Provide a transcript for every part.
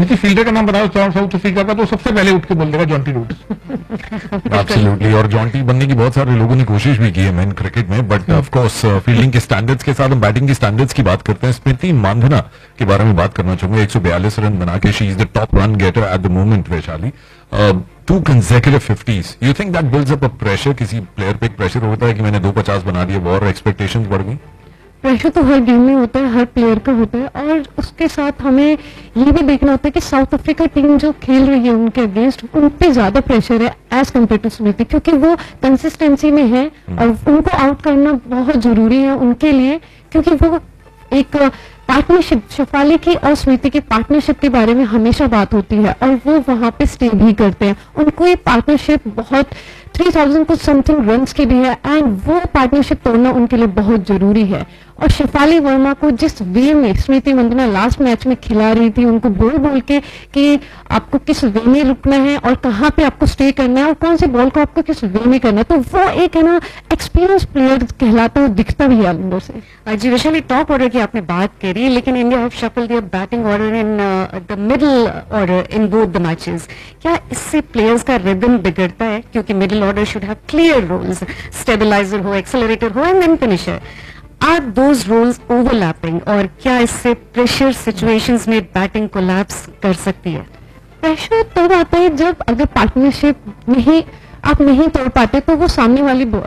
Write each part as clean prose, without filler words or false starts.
किसी फील्डर का नाम बताओ साउथ अफ्रीका का, तो सबसे पहले उठ के बोल देगा जॉन्टी रूट्स। एब्सोल्युटली, और जॉन्टी बनने की बहुत सारे लोगों ने कोशिश भी की है मैन क्रिकेट में, बट ऑफ कोर्स फील्डिंग के स्टैंडर्ड्स के साथ हम बैटिंग के स्टैंडर्ड्स की बात करते हैं। स्मृति मांधना के बारे में बात करना चाहूंगा। 142 रन बना के she is the top run getter at the moment. Vaishali, 2 consecutive 50s, you think that builds up a pressure? किसी प्लेयर पे एक प्रेशर होता है कि मैंने 250 बना दिए और एक्सपेक्टेशंस बढ़ गई? प्रेशर तो हर गेम में होता है, हर प्लेयर का होता है, और उसके साथ हमें ये भी देखना होता है कि साउथ अफ्रीका टीम जो खेल रही है उनके अगेंस्ट, उन पे ज्यादा प्रेशर है एज कम्पेयर टू स्मृति, क्योंकि वो कंसिस्टेंसी में है और उनको आउट करना बहुत जरूरी है उनके लिए, क्योंकि वो एक पार्टनरशिप, शेफाली की और स्मृति की पार्टनरशिप के बारे में हमेशा बात होती है और वो वहां पे स्टे भी करते हैं। उनको ये पार्टनरशिप बहुत 3000 कुछ समथिंग रन्स की भी है एंड वो पार्टनरशिप तोड़ना उनके लिए बहुत जरूरी है। और शेफाली वर्मा को जिस वे में स्मृति मंदाना लास्ट मैच में खिला रही थी, उनको बोल बोल के कि आपको किस वे में रुकना है और कहाँ पे आपको स्टे करना है और कौन से बॉल को आपको किस वे में करना है, तो वो एक है ना एक्सपीरियंस प्लेयर कहलाता है, दिखता भी है अंदर से। जी वैशाली, टॉप ऑर्डर की आपने बात करी, लेकिन India have shuffled there batting order in the middle order in both the matches. क्या इससे प्लेयर्स का रिदम बिगड़ता है? क्योंकि middle order should have clear roles, stabiliser हो, एक्सेलरेटर हो and then finisher. Are those roles overlapping और क्या इससे प्रेशर सिचुएशंस में बैटिंग कोलैप्स कर सकती है? प्रेशर तब आता है जब अगर पार्टनरशिप नहीं आप नहीं तोड़ पाते तो वो सामने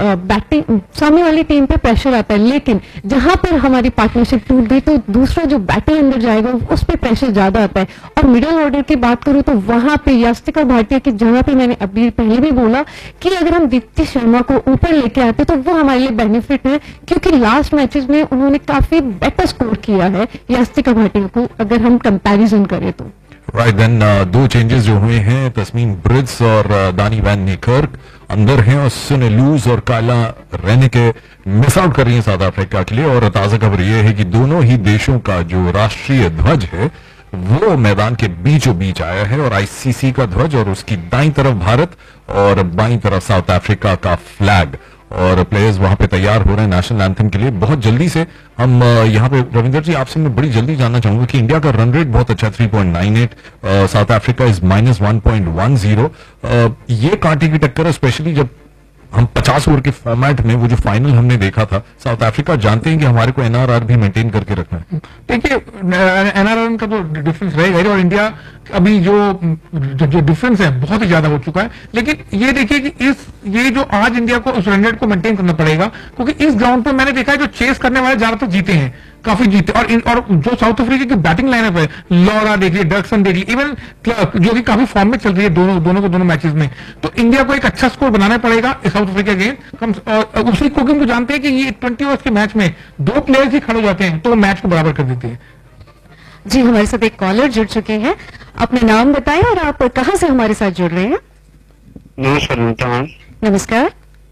वाली टीम पे प्रेशर आता है, लेकिन जहां पर हमारी पार्टनरशिप टूट गई तो दूसरा जो बैटर अंदर जाएगा उस पर प्रेशर ज्यादा आता है। और मिडिल ऑर्डर की बात करूं तो वहां पे यास्तिका भाटिया की जगह पे मैंने अभी पहले भी बोला कि अगर हम दीप्ति शर्मा को ऊपर लेके आते तो वो हमारे लिए बेनिफिट है, क्योंकि लास्ट मैचेस में उन्होंने काफी बेटर स्कोर किया है यास्तिका भाटिया को अगर हम कंपैरिजन करें तो। राइट देन, 2 चेंजेस जो हुए हैं, तस्मीन ब्रिड्स और दानी वैन निकर्क अंदर हैं और सुने लूज और काला रहने के मिस आउट कर रही है साउथ अफ्रीका के लिए। और ताजा खबर यह है कि दोनों ही देशों का जो राष्ट्रीय ध्वज है वो मैदान के बीचों बीच आया है, और आईसीसी का ध्वज और उसकी दाईं तरफ भारत और बाईं तरफ साउथ अफ्रीका का फ्लैग, और प्लेयर्स वहां पे तैयार हो रहे हैं नेशनल एंथम के लिए बहुत जल्दी से। हम यहाँ पे रविंदर जी आपसे मैं बड़ी जल्दी जानना चाहूंगा कि इंडिया का रन रेट बहुत अच्छा 3.98, साउथ अफ्रीका इज -1.10। ये कांटे की टक्कर है, स्पेशली जब हम 50 ओवर के फॉर्मेट में वो जो फाइनल हमने देखा था, साउथ अफ्रीका जानते हैं कि हमारे को एनआरआर भी मेंटेन करके रखना है। देखिए एनआरआर का तो डिफरेंस रहेगा और इंडिया अभी जो डिफरेंस है बहुत ही ज्यादा हो चुका है, लेकिन ये देखिए कि ये जो आज इंडिया को उस रन रेट को मेंटेन करना पड़ेगा, क्योंकि इस ग्राउंड पर मैंने देखा है जो चेस करने वाले ज्यादातर जीते हैं, काफी जीते। और जो साउथ अफ्रीका की बैटिंग लाइनअप है, लॉरा देखिए, डर्कसन देखिए, इवन जो कि काफी फॉर्म में चल रही है दोनों मैचेस में, तो इंडिया को एक अच्छा स्कोर बनाना पड़ेगा साउथ अफ्रीका के। उसी को हम जानते हैं कि ये 20 ओवर्स के मैच में 2 प्लेयर्स ही खड़े हो जाते हैं तो मैच को बराबर कर देते हैं। जी हमारे साथ एक कॉलर जुड़ चुके हैं, अपने नाम बताएं और आप कहां से हमारे साथ जुड़ रहे हैं? नमस्कार मैम। नमस्कार।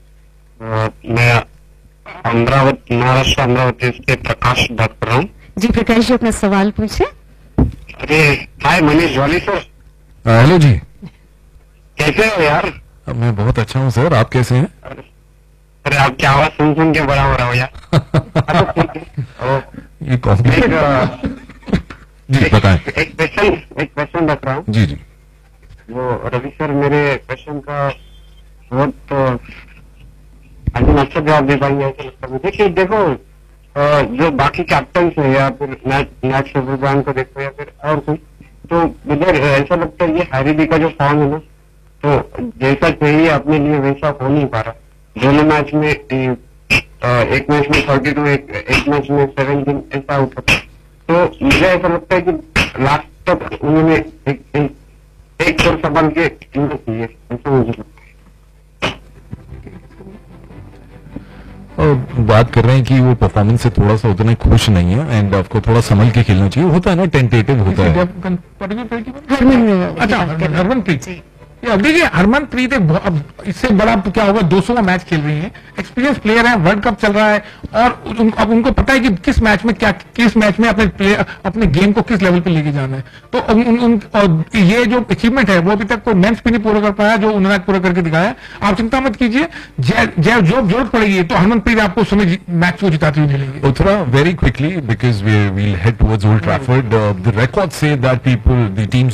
मैं महाराष्ट्र अमरावती से प्रकाश बात कर रहा हूँ। जी प्रकाश जी, अपना सवाल पूछे। अरे हाय मनीष जॉली सर। हेलो जी, कैसे हो यार? मैं बहुत अच्छा हूँ सर, आप कैसे हैं? अरे आपकी आवाज सुन के बड़ा हो रहा हो यार। ये जी बताएं। एक क्वेश्चन रख रहा हूँ। जी जी। वो रवि सर मेरे क्वेश्चन का बहुत अच्छा जवाब दे पाएंगे ऐसा लगता है मुझे कि देखो जो बाकी कैप्टन है या फिर मैच सुब्रमण्यम को देखो या फिर और कोई, तो मुझे ऐसा लगता है ये हैरी डी का जो फॉर्म है ना, तो जैसा चाहिए अपने लिए वैसा हो नहीं पा रहा। दोनों मैच में एक मैच में 32, एक मैच में 17 ऐसा आउट होता है। तो मुझे ऐसा लगता है कि लास्ट तक उन्होंने एक और संभाल के खेलना चाहिए, ऐसा मुझे लगता है। बात कर रहे हैं कि वो परफॉर्मेंस से थोड़ा सा उतना खुश नहीं है एंड आपको थोड़ा संभल के खेलना चाहिए। होता है ना, टेंटेटिव होता है। अच्छा हरमनप्रीत, अब देखिए हरमनप्रीत अब इससे बड़ा क्या होगा, 200 का मैच खेल रही है, एक्सपीरियंस प्लेयर है, वर्ल्ड कप चल रहा है और अब उनको पता है कि किस मैच में अपने गेम को किस लेवल पे लेके जाना है। तो और ये जो अचीवमेंट है वो अभी तक कोई मेंस भी नहीं पूरा कर पाया जो उन्होंने पूरा करके दिखाया। आप चिंता मत कीजिए, जो जरूरत पड़ेगी तो हरमनप्रीत आपको समय मैच को जिताती हुई मिलेगी। Uttara, very quickly because we'll head towards Old Trafford. The records say that the teams